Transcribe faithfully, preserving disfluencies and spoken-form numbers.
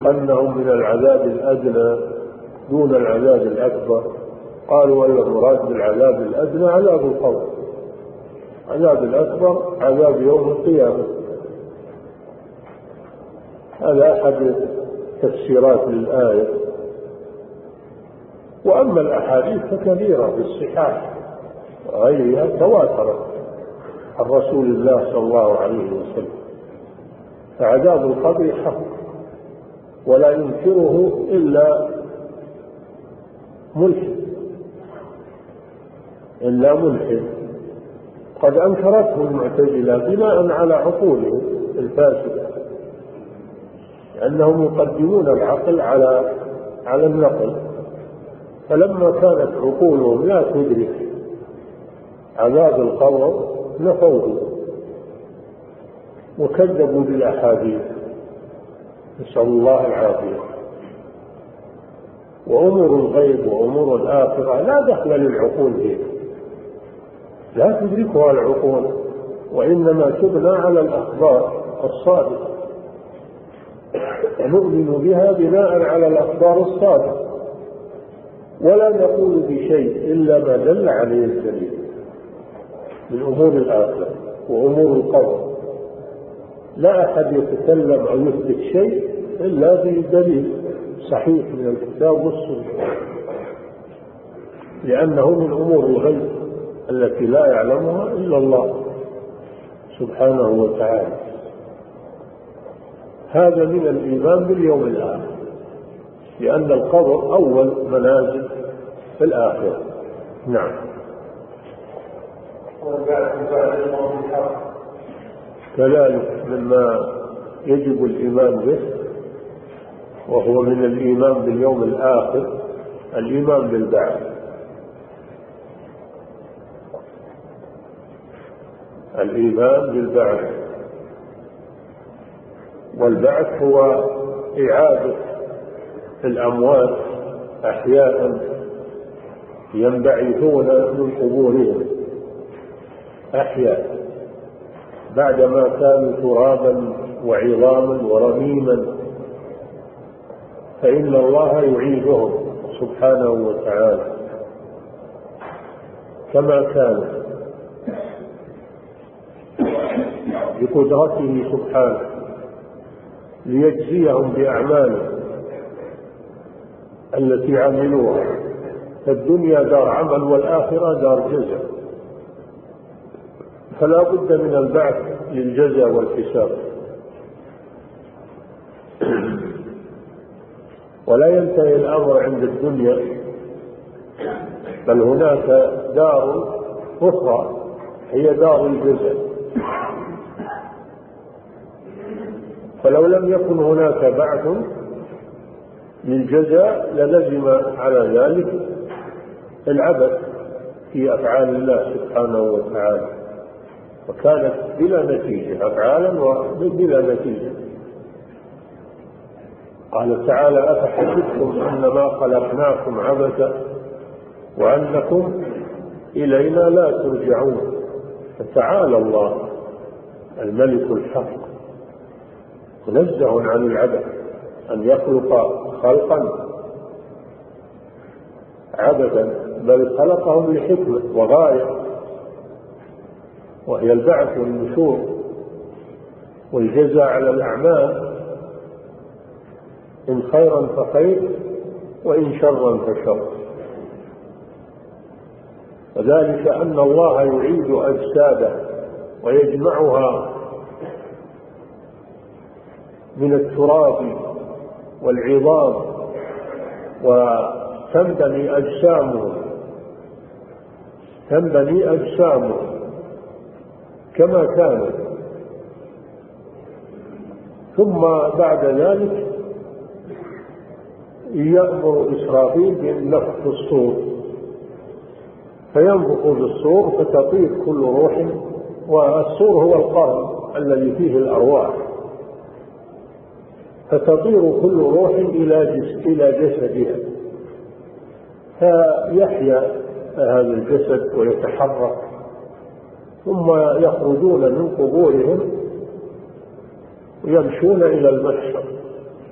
أنهم من العذاب الأدنى دون العذاب الأكبر. قالوا ولا المراد بالعذاب الأدنى عذاب القبر، عذاب الأكبر عذاب يوم القيامة. هذا أحد تفسيرات الآية. وأما الأحاديث فكثيرة في الصحاح وغيرها تواترت عن رسول الله صلى الله عليه وسلم. فعذاب القبر حق ولا ينكره إلا ملحد إلا ملحد قد أنكرته المعتزلة بناء على عقولهم الفاسدة، لأنهم يقدمون العقل على على النقل. فلما كانت عقولهم لا تدرك عذاب القبر نفوه وكذبوا بالأحاديث، نسأل الله العافية. وأمور الغيب وأمور الآخرة لا دخل للعقول فيه، لا تدركها العقول، وإنما تبنى على الأخبار الصادقة، نؤمن بها بناء على الأخبار الصادقة، ولا نقول بشيء إلا ما دل عليه الدليل من أمور الآخرة وأمور القبر. لا أحد يتكلم أو يثبت شيء إلا بدليل صحيح من الكتاب والسنة، لأنه من أمور الغيب التي لا يعلمها إلا الله سبحانه وتعالى. هذا من الإيمان باليوم الآخر، لأن القبر أول منازل في الآخرة. نعم. كذلك مما يجب الإيمان به وهو من الإيمان باليوم الآخر الإيمان بالبعث. الإيمان بالبعث، والبعث هو إعادة الأموات أحياء ينبعثون من قبورهم أحياء بعدما كانوا ترابا وعظاما ورميما، فإن الله يعيدهم سبحانه وتعالى كما كانوا بقدرته سبحانه ليجزيهم بأعمالهم التي عملوها. فالدنيا دار عمل والآخرة دار جزاء، فلا بد من البعث للجزاء والحساب. ولا ينتهي الأمر عند الدنيا، بل هناك دار أخرى هي دار الجزاء. فلو لم يكن هناك بعث للجزاء للزم على ذلك العبث في أفعال الله سبحانه وتعالى، وكانت بلا نتيجة، أفعالا وبلا نتيجة. قال تعالى أفحسبتم أنما خلقناكم عبثا وأنكم إلينا لا ترجعون. فتعالى الله الملك الحق منزه عن العبث أن يخلق خلقا عبثا، بل خلقهم لحكمة وغاية، وهي البعث والنشور والجزاء على الأعمال، إن خيرا فخير وإن شرا فشر. وذلك أن الله يعيد أجساده ويجمعها من التراب والعظام وتنبني أجسامهم تنبني أجسامهم كما كانت، ثم بعد ذلك يأمر إسرافيل بالنفخ في الصور، فينفخ في الصور فتطير كل روح، والصور هو القرن الذي فيه الأرواح، فتطير كل روح إلى جسدها، فيحيا هذا الجسد ويتحرك، ثم يخرجون من قبورهم ويمشون إلى المحشر.